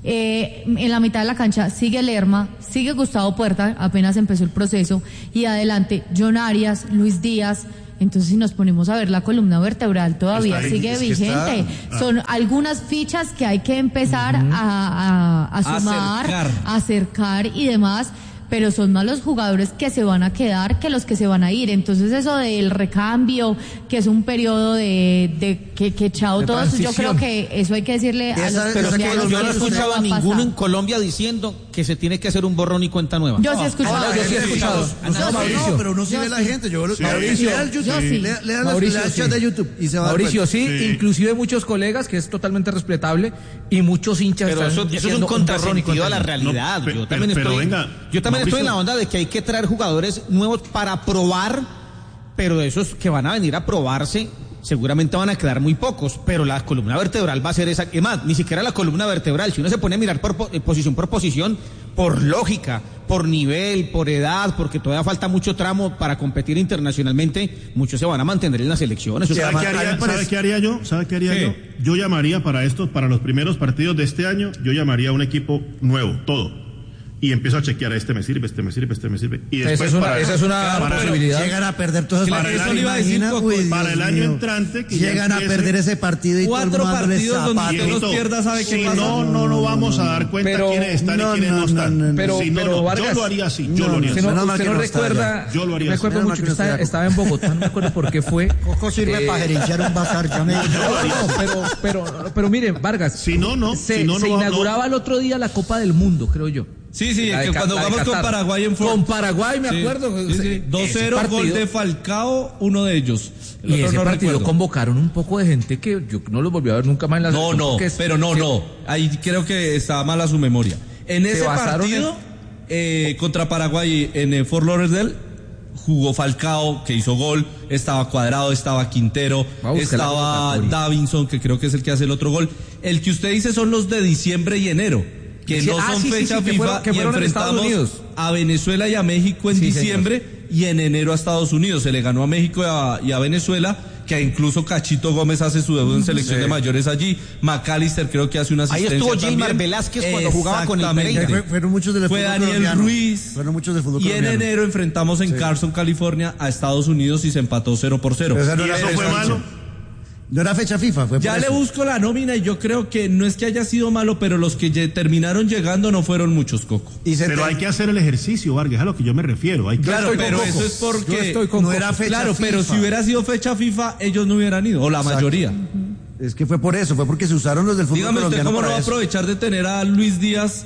Eh, en la mitad de la cancha sigue Lerma, sigue Gustavo Puerta, apenas empezó el proceso, y adelante John Arias, Luis Díaz. Entonces, si nos ponemos a ver la columna vertebral, todavía ahí, sigue vigente. Está, Son algunas fichas que hay que empezar uh-huh. a, a, a sumar, acercar. a acercar y demás, pero son más los jugadores que se van a quedar que los que se van a ir. Entonces, eso del recambio, que es un periodo de, de que, que chao todos, yo creo que eso hay que decirle a los pero colombianos. Yo no he escuchado a ninguno en Colombia diciendo que se tiene que hacer un borrón y cuenta nueva. Yo sí he escuchado. No, yo sí he escuchado. No, no, no, pero no sigue la gente. Yo sí. Mauricio, lea el YouTube, sí. lea, lea Mauricio, las chat de YouTube y se va Mauricio, a sí, sí, inclusive muchos colegas, que es totalmente respetable, y muchos hinchas pero están eso, eso es un contrasentido a la realidad. No, yo también pero, estoy, venga, yo también Mauricio, estoy en la onda de que hay que traer jugadores nuevos para probar, pero de esos que van a venir a probarse seguramente van a quedar muy pocos, pero la columna vertebral va a ser esa. Es más, ni siquiera la columna vertebral. Si uno se pone a mirar por posición por posición, por lógica, por nivel, por edad, porque todavía falta mucho tramo para competir internacionalmente, muchos se van a mantener en las elecciones. ¿Sabe, ¿Sabe, qué, haría, ¿sabe qué haría yo? ¿Sabe qué haría ¿Qué? yo? Yo llamaría para estos, para los primeros partidos de este año, yo llamaría a un equipo nuevo, todo. Y empiezo a chequear, este me sirve, este me sirve, este me sirve. Y después esa es una, para, esa es una para posibilidad. Llegan a perder todas para el año, imagina, uy, para el año entrante. Que llegan a perder ese partido y cuatro partidos donde usted los pierda, sabe si qué pasa. No, no, no vamos a dar cuenta pero, quiénes están no, y quiénes no, no están. No, no, pero, si no, pero no, Vargas, yo lo haría así, yo no, lo haría así. No, no, usted no recuerda, yo lo haría me acuerdo mucho que estaba, estaba en Bogotá, no me acuerdo por qué fue. Coco sirve eh, para gerenciar un bazar, ya me no, no, pero, pero, pero miren, Vargas, si no, no, se, si no, se no, inauguraba el otro día la Copa del Mundo, creo yo. Sí, sí, que cuando jugamos con Paraguay en Fort... Con Paraguay, me sí, acuerdo. Sí, sí. dos cero, gol de Falcao, uno de ellos. El y ese no partido recuerdo. Convocaron un poco de gente que yo no los volví a ver nunca más en la No, no, es, pero no, que, no. Ahí creo que estaba mala su memoria. En ese partido, en... eh, contra Paraguay en el Fort Lauderdale, jugó Falcao, que hizo gol, estaba Cuadrado, estaba Quintero, estaba Davinson, que creo que es el que hace el otro gol. El que usted dice son los de diciembre y enero. Que no ah, son sí, fecha sí, sí, FIFA, que fueron, que y enfrentamos a Venezuela y a México en sí, diciembre, señor. Y en enero a Estados Unidos. Se le ganó a México y a, y a Venezuela, que incluso Cachito Gómez hace su debut en selección sí. de mayores allí. McAllister creo que hace una asistencia. Ahí estuvo Gilmar Velázquez cuando jugaba con el Pereira. Fueron muchos del Fue Daniel colombiano. Ruiz. Fueron muchos del fútbol y colombiano. En enero enfrentamos en sí. Carson, California, a Estados Unidos y se empató cero por cero. Pero no, eso fue malo. No era fecha FIFA, fue por Ya eso. le busco la nómina y yo creo que no es que haya sido malo, pero los que terminaron llegando no fueron muchos, Coco. Y pero te... hay que hacer el ejercicio, Vargas, a lo que yo me refiero. Hay que... Claro, pero eso es porque no era fecha Claro, FIFA. Pero si hubiera sido fecha FIFA, ellos no hubieran ido, o la Exacto. mayoría. Es que fue por eso, fue porque se usaron los del fútbol Dígame colombiano. Dígame usted cómo no va a aprovechar de tener a Luis Díaz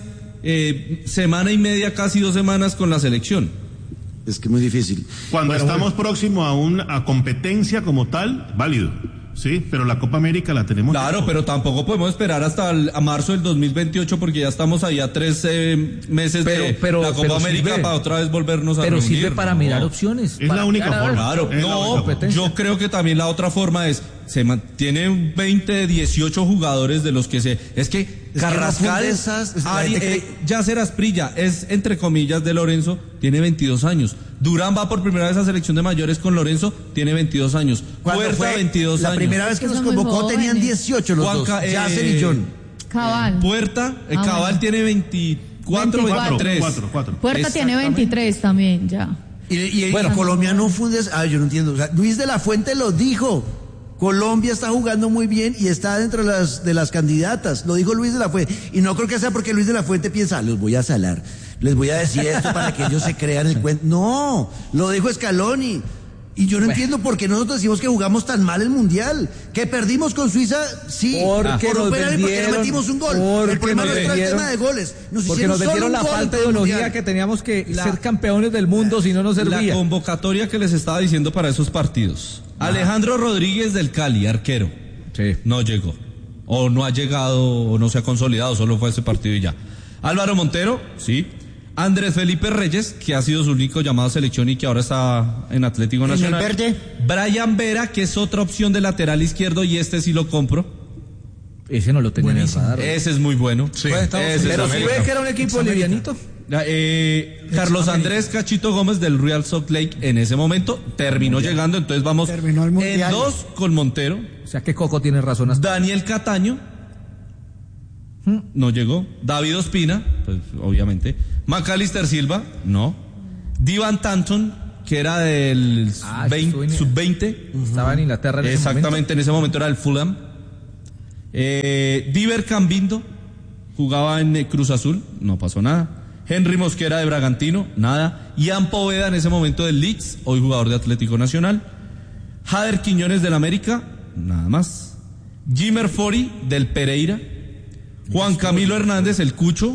eh, semana y media, casi dos semanas con la selección. Es que es muy difícil. Cuando bueno, estamos bueno. próximos a una competencia como tal, válido. Sí, pero la Copa América la tenemos. Claro, tiempo. Pero tampoco podemos esperar hasta el, a marzo del dos mil veintiocho porque ya estamos ahí a tres eh, meses pero, de pero, la Copa pero América sirve. Para otra vez volvernos a pero reunir. Pero sirve para no. mirar opciones. Es para la única forma. Claro, es no, única yo creo que también la otra forma es, se mantienen veinte, dieciocho jugadores de los que se... Es que es Carrascal, que no esas, Ari, eh, Yasser Asprilla es, entre comillas, de Lorenzo, tiene veintidós años. Durán va por primera vez a selección de mayores con Lorenzo, tiene veintidós años. Puerta, veintidós la años. La primera vez que nos convocó tenían dieciocho los Juanca, dos, eh, Yasser y John. Cabal. Puerta, eh, ah, Cabal bueno. tiene veinticuatro, veintitrés. cuatro, cuatro. Puerta tiene veintitrés también, ya. Y, y, bueno, y Colombia no fundes... Ah, yo no entiendo. O sea, Luis de la Fuente lo dijo. Colombia está jugando muy bien y está dentro de las, de las candidatas. Lo dijo Luis de la Fuente. Y no creo que sea porque Luis de la Fuente piensa, los voy a salar, les voy a decir esto para que ellos se crean el cuento. No, lo dijo Scaloni. Y yo no bueno. entiendo por qué nosotros decimos que jugamos tan mal el Mundial. Que perdimos con Suiza, sí. Porque, por nos vendieron, porque no metimos un gol. El problema no era el tema de goles. Nos porque nos vendieron la falta de ideología que teníamos que la, ser campeones del mundo, la, si no nos servía. La convocatoria que les estaba diciendo para esos partidos. Ah. Alejandro Rodríguez del Cali, arquero. Sí. No llegó. O no ha llegado, o no se ha consolidado, solo fue ese partido y ya. Álvaro Montero, sí. Andrés Felipe Reyes, que ha sido su único llamado a selección y que ahora está en Atlético Nacional. ¿En el verde? Brian Vera, que es otra opción de lateral izquierdo y este sí lo compro. Ese no lo tenía en el radar. Ese es muy bueno. Sí. Pues, pero si ves que era un equipo livianito. Eh, Carlos Andrés Cachito Gómez del Real Salt Lake en ese momento terminó llegando, entonces vamos en dos con Montero. O sea que Coco tiene razón. Hasta... Daniel Cataño no llegó. David Ospina, pues obviamente. Macalister Silva, no. Divan Tanton, que era del ah, sub veinte. Uh-huh. Estaba en Inglaterra en Exactamente, ese momento. en ese momento era el Fulham. Eh, Diver Cambindo jugaba en eh, Cruz Azul, no pasó nada. Henry Mosquera de Bragantino, nada. Ian Poveda en ese momento del Leeds, hoy jugador de Atlético Nacional. Jader Quiñones del América, nada más. Jimmer Fori del Pereira. Juan Camilo Hernández, el Cucho,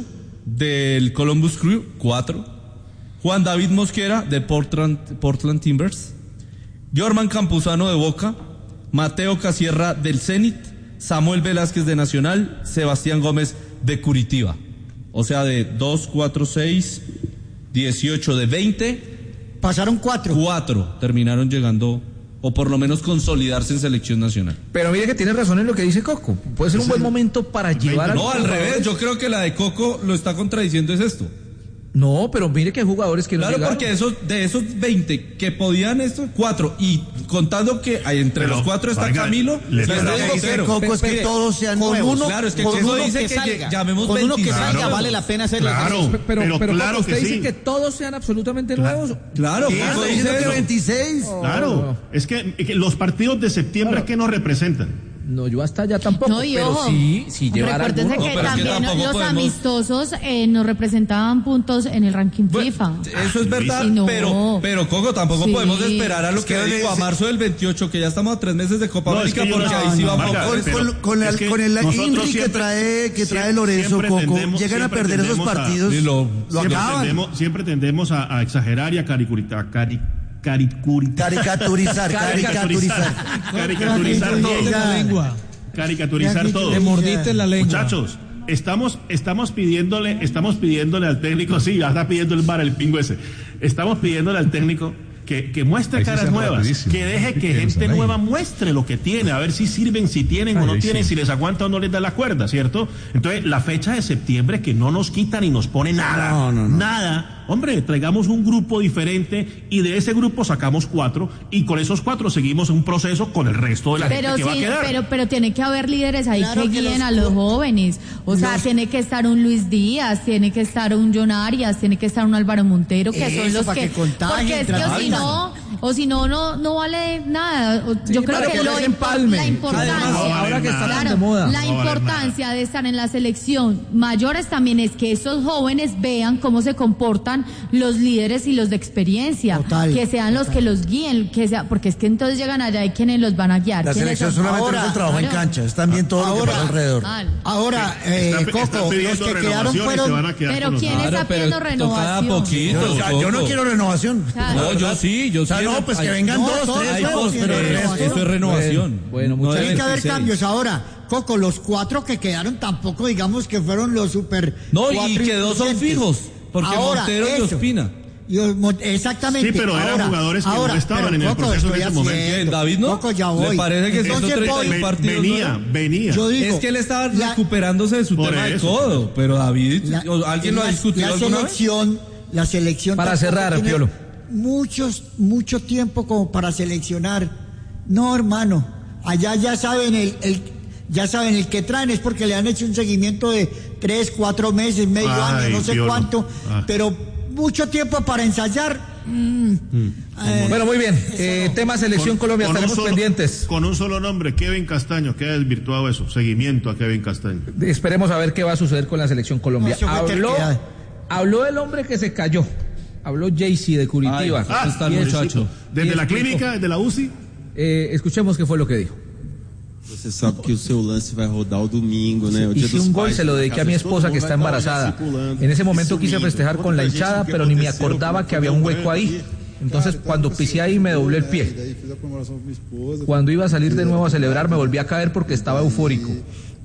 del Columbus Crew, cuatro. Juan David Mosquera de Portland, Portland Timbers. Jorman Campuzano de Boca. Mateo Casierra del Zenit. Samuel Velázquez de Nacional. Sebastián Gómez de Curitiba. O sea, de dos, cuatro, seis, dieciocho, de veinte. Pasaron cuatro. Cuatro terminaron llegando, o por lo menos consolidarse en selección nacional. Pero mire que tiene razón en lo que dice Coco. Puede ser un buen momento para llevar a... No, al revés, yo creo que la de Coco lo está contradiciendo es esto. No, pero mire que hay jugadores que no Claro, llegaron. porque esos, de esos veinte que podían estos, cuatro, y contando que hay entre pero, los cuatro está oiga, Camilo, le digo que Coco es que mire, todos sean nuevos. Uno, claro, es que Coco dice que, que llamemos con uno que salga claro. Vale la pena hacerlo. Claro, pero, pero, pero claro usted que dice sí. que todos sean absolutamente claro. nuevos. Claro, ¿Qué está diciendo que veintiséis? Oh, claro, no. es que, que los partidos de septiembre claro. que nos representan. No, yo hasta allá tampoco, no, pero ojo, sí, sí llevar recuérdense alguno. que no, también es que los podemos... amistosos eh, nos representaban puntos en el ranking bueno, FIFA. Eso es verdad, sí, no. pero pero Coco, tampoco sí. podemos esperar a lo que, que digo, a marzo del veintiocho, que ya estamos a tres meses de Copa no, América, es que porque no, ahí sí no, vamos Marca, a con, con, con, el, con el Inri que trae, que trae Lorenzo, Coco, llegan a perder esos partidos, a, lo, lo siempre, tendemos, siempre tendemos a, a exagerar y a caricuritar. Cari, caricaturizar. Caricaturizar, caricaturizar. Caricaturizar todo. Caricaturizar todo. Le mordiste la lengua. Muchachos, estamos, estamos pidiéndole, estamos pidiéndole al técnico, sí, ya está pidiendo el bar el pingo ese. Estamos pidiéndole al técnico que, que muestre caras nuevas, que deje que gente nueva muestre lo que tiene, a ver si sirven, si tienen o no tienen, si les aguanta o no les da la cuerda, ¿cierto? Entonces, la fecha de septiembre que no nos quita ni nos pone nada, no, no, no. nada. Hombre, traigamos un grupo diferente y de ese grupo sacamos cuatro y con esos cuatro seguimos un proceso con el resto de la pero gente que sí, va a quedar. Pero, pero tiene que haber líderes ahí claro que, que guíen los, a los jóvenes. O los, sea, tiene que estar un Luis Díaz, tiene que estar un John Arias, tiene que estar un Álvaro Montero, que eso, son los que... que porque es que o si no, o si no, no, no vale nada. Sí, yo creo que lo lo la importancia, Además, no ahora que está claro, de moda. la no importancia de estar en la selección mayores también es que esos jóvenes vean cómo se comportan los líderes y los de experiencia, total, que sean los total. que los guíen, que sea, porque es que entonces llegan allá y quienes los van a guiar. La selección solamente ahora, es el trabajo claro. en cancha, es también todo ahora, lo que pasa alrededor. Mal. Ahora, eh, está, Coco, está los que quedaron fueron... Pero ¿quién está pidiendo renovación? Poquito, no, yo, yo no quiero renovación. Claro. No, yo sí, yo sí. O sea, no, pues que vengan no, dos, tres nuevos, pero eso es renovación. Bueno, bueno tiene que haber cambios ahora. Coco, los cuatro que quedaron tampoco digamos que fueron los super... No, y que dos son fijos, porque ahora, Montero y Ospina. Yo, exactamente. Sí, pero ahora, eran jugadores que ahora, no estaban en el Coco, proceso en ese momento. Bien, David, ¿no? Coco, ya voy. ¿Le parece que Entonces, esos treinta y uno partidos venía, no? venía. Yo digo, es que él estaba la, recuperándose de su tema eso, de codo, pero David, la, ¿alguien la, lo ha discutido la alguna selección, vez? La selección... Para cerrar, Piolo. Muchos, mucho tiempo como para seleccionar. No, hermano. Allá ya saben el... el ya saben, el que traen es porque le han hecho un seguimiento de tres, cuatro meses, medio Ay, año, no sé Piolo. cuánto, ah. pero mucho tiempo para ensayar. Mm. Mm. Eh, bueno, muy bien. Eh, no. Tema Selección con, Colombia, estaremos solo, pendientes. Con un solo nombre, Kevin Castaño, queda desvirtuado eso, seguimiento a Kevin Castaño. Esperemos a ver qué va a suceder con la Selección Colombia. No, habló, habló el hombre que se cayó. Habló Jaycey de Curitiba. Ay, ah, está el muchacho. ¿Desde la clínica, desde la U C I? Eh, escuchemos qué fue lo que dijo. Você sabe que o seu lance vai rodar o domingo, né? O dia Hice un gol, se lo dediqué a mi esposa que está embarazada. En ese momento quise festejar con la hinchada, pero ni me acordaba que había un hueco ahí. Entonces, cuando pisé ahí, me doblé el pie. Cuando iba a salir de nuevo a celebrar, me volví a caer porque estaba eufórico.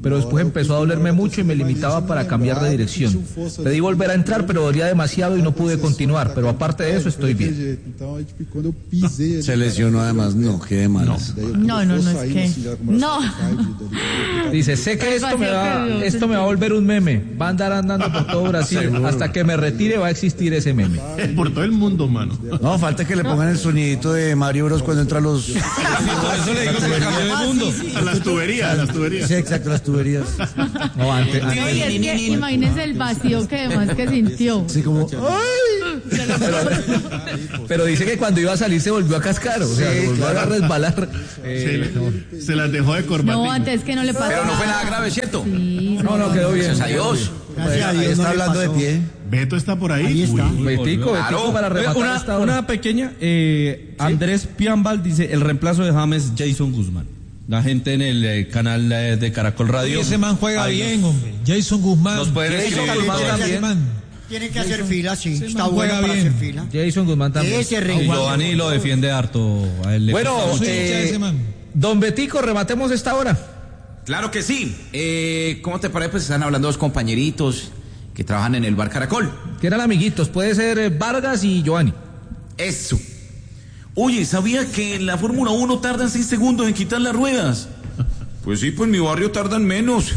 pero después empezó a dolerme mucho y me limitaba para cambiar de dirección. Pedí volver a entrar, pero dolía demasiado y no pude continuar, pero aparte de eso estoy bien. Se lesionó además, no, qué de malas. No, no, no, es que... No. Dice, sé que esto me va, esto me va a volver un meme. Va a andar andando por todo Brasil. Hasta que me retire va a existir ese meme. Por todo el mundo, mano. No, falta que le pongan el sonidito de Mario Bros cuando entra los... Por eso le digo que cambió de mundo. A las tuberías, a las tuberías. Sí, exacto, las tuberías. No, antes, antes. Oye, es que imagínese el vacío que además que sintió. Sí, como... ¡Ay! Pero, pero dice que cuando iba a salir se volvió a cascar, o sea, Sí, se volvió claro. a resbalar. Se, Eh, le- se las dejó de corbatín. No, antes que no le pasó. Pero no fue nada grave, ¿cierto? Sí, no, no, quedó bien. Gracias a Dios. Gracias a Ahí Dios está no le hablando de pasó. pie. Beto está por ahí. Ahí está. Uy, Betico, Claro. Betico para rematar Una, esta hora. una pequeña, eh, Andrés Piambal dice, el reemplazo de James, Jason Guzmán. La gente en el eh, canal eh, de Caracol Radio. Y ese man juega Ahí bien, nos- hombre. Jason Guzmán. Nos pueden Jason escribir. Guzmán Guzmán también. también. Tiene que hacer fila, sí. Ese Está man bueno juega para bien. hacer fila. Jason Guzmán también. Ese Y reguardo. Giovanni lo defiende harto. A él le Bueno, gusta mucho. Soy hincha de eh, ese man. don Betico, rematemos esta hora. Claro que sí. Eh, ¿Cómo te parece? Pues están hablando dos compañeritos que trabajan en el bar Caracol. Que eran amiguitos, puede ser eh, Vargas y Giovanni. Eso. Oye, ¿sabía que en la Fórmula uno tardan seis segundos en quitar las ruedas? Pues sí, pues en mi barrio tardan menos.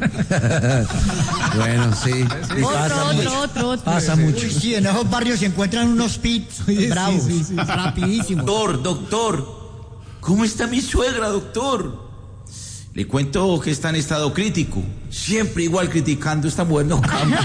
Bueno, sí. Otro, otro, otro, otro. Pasa mucho. Uy, sí, en esos barrios se encuentran unos pits bravos, rapidísimos. Doctor, doctor, ¿cómo está mi suegra, doctor? Le cuento que está en estado crítico. Siempre igual criticando, esta mujer no cambia.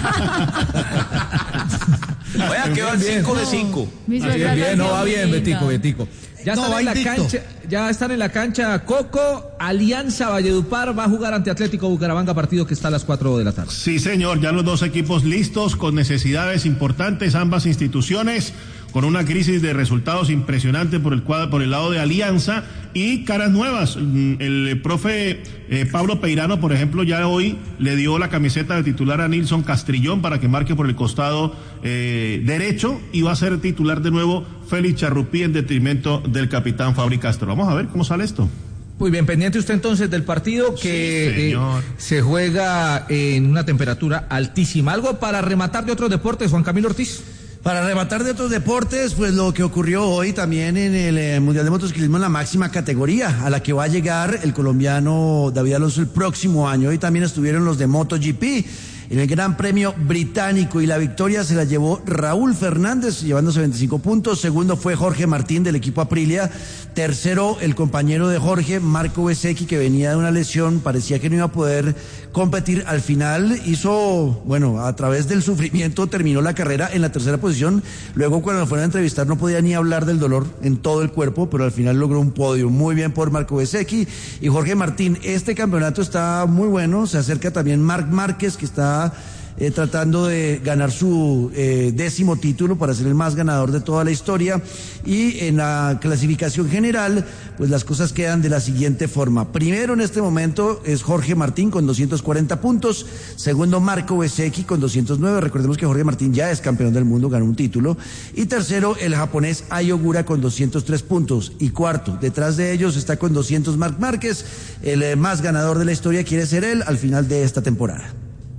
Vaya, que van cinco de cinco. Mi Bien, suegra bien, no va bien, linda. Betico, Betico. Ya No, están va en la invicto. cancha, ya están en la cancha Coco, Alianza Valledupar va a jugar ante Atlético Bucaramanga, partido que está a las cuatro de la tarde. Sí, señor, ya los dos equipos listos con necesidades importantes, ambas instituciones con una crisis de resultados impresionante por el cuadro, por el lado de Alianza y caras nuevas. El profe eh, Pablo Peirano, por ejemplo, ya hoy le dio la camiseta de titular a Nilson Castrillón para que marque por el costado eh, derecho y va a ser titular de nuevo Félix Charrupí en detrimento del capitán Fabri Castro. Vamos a ver cómo sale esto. Muy bien, pendiente usted entonces del partido que Sí, señor. eh, se juega en una temperatura altísima. ¿Algo para rematar de otros deportes, Juan Camilo Ortiz? Para rematar de otros deportes, pues lo que ocurrió hoy también en el eh, Mundial de Motociclismo en la máxima categoría, a la que va a llegar el colombiano David Alonso el próximo año. Hoy también estuvieron los de MotoGP en el Gran Premio Británico y la victoria se la llevó Raúl Fernández llevándose veinticinco puntos. Segundo fue Jorge Martín del equipo Aprilia. Tercero el compañero de Jorge, Marco Bezzecchi, que venía de una lesión, parecía que no iba a poder competir. Al final hizo, bueno, a través del sufrimiento terminó la carrera en la tercera posición. Luego cuando lo fueron a entrevistar no podía ni hablar del dolor en todo el cuerpo, pero al final logró un podio. Muy bien por Marco Bezzecchi y Jorge Martín. Este campeonato está muy bueno. Se acerca también Marc Márquez, que está Eh, tratando de ganar su eh, décimo título para ser el más ganador de toda la historia. Y en la clasificación general, pues las cosas quedan de la siguiente forma. Primero en este momento es Jorge Martín con doscientos cuarenta puntos. Segundo, Marco Bezzecchi con doscientos nueve. Recordemos que Jorge Martín ya es campeón del mundo, ganó un título. Y tercero, el japonés Ai Ogura con doscientos tres puntos. Y cuarto, detrás de ellos está con doscientos Marc Márquez. El eh, más ganador de la historia quiere ser él al final de esta temporada.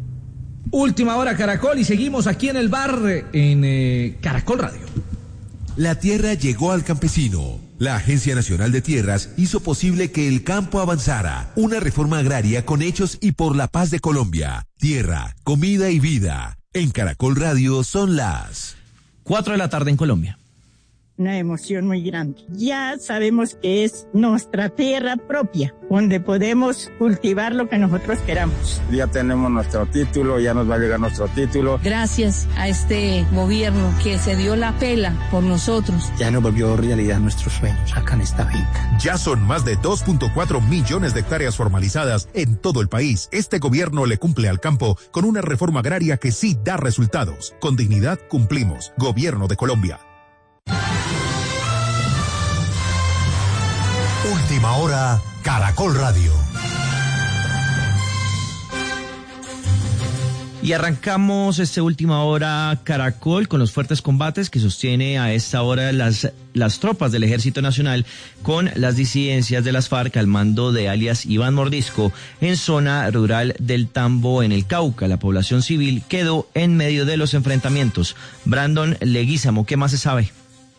Última hora Caracol y seguimos aquí en el bar en eh, Caracol Radio. La tierra llegó al campesino. La Agencia Nacional de Tierras hizo posible que el campo avanzara. Una reforma agraria con hechos y por la paz de Colombia. Tierra, comida y vida. En Caracol Radio son las Cuatro de la tarde en Colombia. Una emoción muy grande. Ya sabemos que es nuestra tierra propia, donde podemos cultivar lo que nosotros queramos. Ya tenemos nuestro título, ya nos va a llegar nuestro título. Gracias a este gobierno que se dio la pela por nosotros. Ya nos volvió realidad nuestros sueños acá en esta finca. Ya son más de dos punto cuatro millones de hectáreas formalizadas en todo el país. Este gobierno le cumple al campo con una reforma agraria que sí da resultados. Con dignidad cumplimos. Gobierno de Colombia. Última hora, Caracol Radio. Y arrancamos esta última hora Caracol con los fuertes combates que sostiene a esta hora las, las tropas del Ejército Nacional con las disidencias de las FARC al mando de alias Iván Mordisco en zona rural del Tambo en el Cauca. La población civil quedó en medio de los enfrentamientos. Brandon Leguízamo, ¿qué más se sabe?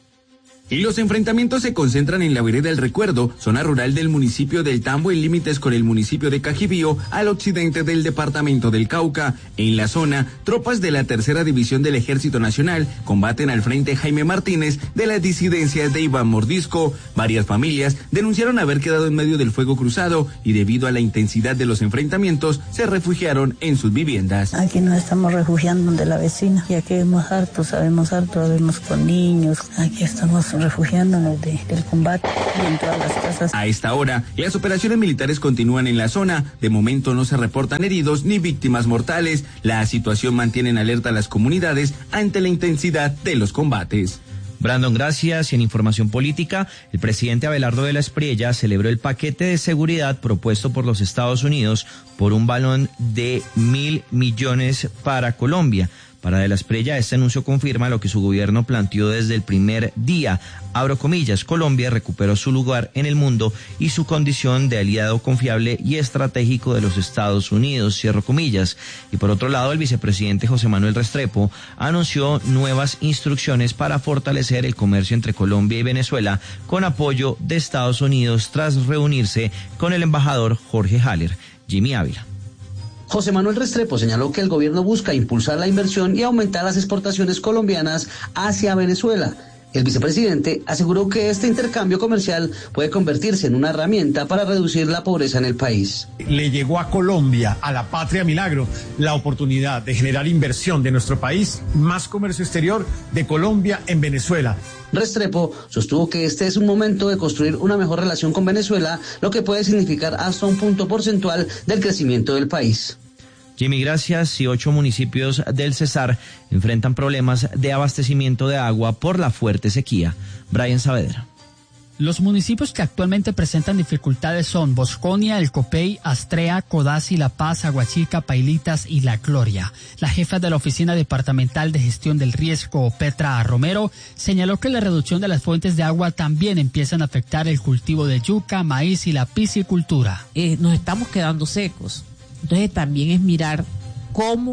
Y los enfrentamientos se concentran en la vereda del Recuerdo, zona rural del municipio del Tambo en límites con el municipio de Cajibío, al occidente del departamento del Cauca. En la zona, tropas de la tercera división del Ejército Nacional combaten al frente Jaime Martínez de las disidencias de Iván Mordisco. Varias familias denunciaron haber quedado en medio del fuego cruzado y debido a la intensidad de los enfrentamientos se refugiaron en sus viviendas. Aquí nos estamos refugiando donde la vecina, ya que vemos harto, sabemos harto, vemos con niños, aquí estamos refugiándonos de, del combate y en todas las casas. A esta hora, las operaciones militares continúan en la zona. De momento no se reportan heridos ni víctimas mortales. La situación mantiene en alerta a las comunidades ante la intensidad de los combates. Brandon, gracias. Y en información política, el presidente Abelardo de la Espriella celebró el paquete de seguridad propuesto por los Estados Unidos por un balón de mil millones para Colombia. Para De la Espriella, este anuncio confirma lo que su gobierno planteó desde el primer día. Abro comillas, Colombia recuperó su lugar en el mundo y su condición de aliado confiable y estratégico de los Estados Unidos, cierro comillas. Y por otro lado, el vicepresidente José Manuel Restrepo anunció nuevas instrucciones para fortalecer el comercio entre Colombia y Venezuela con apoyo de Estados Unidos tras reunirse con el embajador Jorge Haller. Jimmy Ávila. José Manuel Restrepo señaló que el gobierno busca impulsar la inversión y aumentar las exportaciones colombianas hacia Venezuela. El vicepresidente aseguró que este intercambio comercial puede convertirse en una herramienta para reducir la pobreza en el país. Le llegó a Colombia, a la patria milagro, la oportunidad de generar inversión de nuestro país, más comercio exterior de Colombia en Venezuela. Restrepo sostuvo que este es un momento de construir una mejor relación con Venezuela, lo que puede significar hasta un punto porcentual del crecimiento del país. Jimmy, gracias. Y ocho municipios del Cesar enfrentan problemas de abastecimiento de agua por la fuerte sequía. Brian Saavedra. Los municipios que actualmente presentan dificultades son Bosconia, El Copey, Astrea, Codazzi, La Paz, Aguachica, Pailitas y La Gloria. La jefa de la Oficina Departamental de Gestión del Riesgo, Petra Romero, señaló que la reducción de las fuentes de agua también empiezan a afectar el cultivo de yuca, maíz y la piscicultura. Eh, nos estamos quedando secos. Entonces también es mirar cómo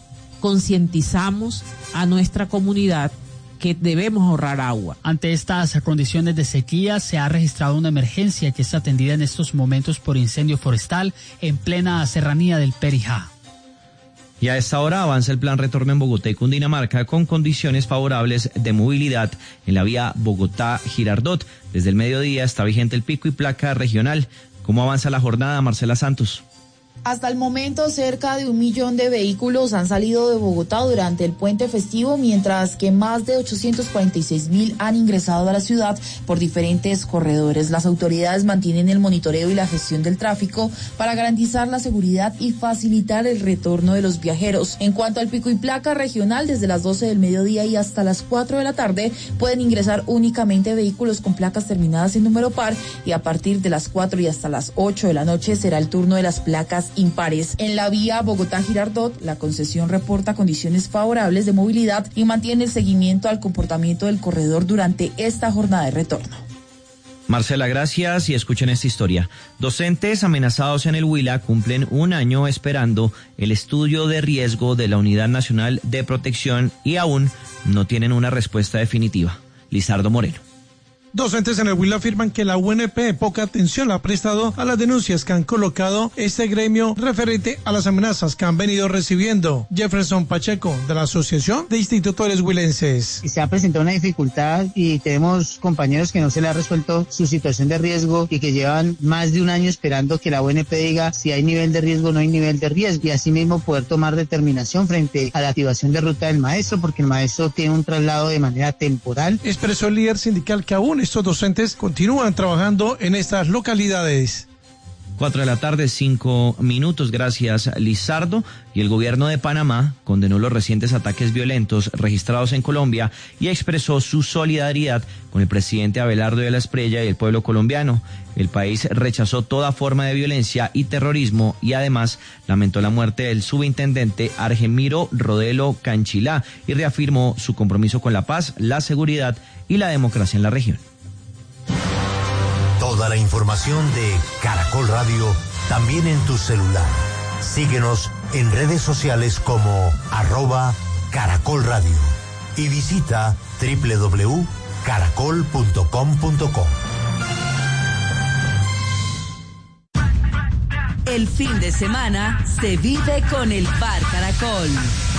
concientizamos a nuestra comunidad que debemos ahorrar agua. Ante estas condiciones de sequía se ha registrado una emergencia que es atendida en estos momentos por incendio forestal en plena serranía del Perijá. Y a esta hora avanza el plan retorno en Bogotá y Cundinamarca con condiciones favorables de movilidad en la vía Bogotá-Girardot. Desde el mediodía está vigente el pico y placa regional. ¿Cómo avanza la jornada, Marcela Santos? Hasta el momento, cerca de un millón de vehículos han salido de Bogotá durante el puente festivo, mientras que más de ochocientos cuarenta y seis mil han ingresado a la ciudad por diferentes corredores. Las autoridades mantienen el monitoreo y la gestión del tráfico para garantizar la seguridad y facilitar el retorno de los viajeros. En cuanto al pico y placa regional, desde las doce del mediodía y hasta las cuatro de la tarde pueden ingresar únicamente vehículos con placas terminadas en número par, y a partir de las cuatro y hasta las ocho de la noche será el turno de las placas impares. En la vía Bogotá-Girardot, la concesión reporta condiciones favorables de movilidad y mantiene el seguimiento al comportamiento del corredor durante esta jornada de retorno. Marcela, gracias. Y escuchen esta historia. Docentes amenazados en el Huila cumplen un año esperando el estudio de riesgo de la Unidad Nacional de Protección y aún no tienen una respuesta definitiva. Lizardo Moreno. Docentes en el Huila afirman que la U N P poca atención ha prestado a las denuncias que han colocado este gremio referente a las amenazas que han venido recibiendo. Jefferson Pacheco, de la Asociación de Institutores Huilenses. Se ha presentado una dificultad y tenemos compañeros que no se les ha resuelto su situación de riesgo y que llevan más de un año esperando que la U N P diga si hay nivel de riesgo o no hay nivel de riesgo, y asimismo poder tomar determinación frente a la activación de ruta del maestro, porque el maestro tiene un traslado de manera temporal. Expresó el líder sindical que aún estos docentes continúan trabajando en estas localidades. Cuatro de la tarde, cinco minutos. Gracias, Lizardo. Y el gobierno de Panamá condenó los recientes ataques violentos registrados en Colombia y expresó su solidaridad con el presidente Abelardo de la Espriella y el pueblo colombiano. El país rechazó toda forma de violencia y terrorismo y además lamentó la muerte del subintendente Argemiro Rodelo Canchilá y reafirmó su compromiso con la paz, la seguridad y la democracia en la región. Toda la información de Caracol Radio también en tu celular. Síguenos en redes sociales como arroba Caracol Radio y visita doble u doble u doble u punto caracol punto com punto co. El fin de semana se vive con el Bar Caracol.